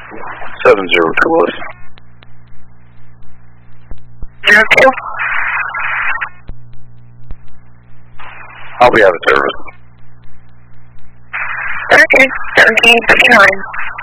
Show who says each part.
Speaker 1: 70 Coolest.
Speaker 2: 02.
Speaker 1: I'll be out of service.
Speaker 2: Okay, 1759.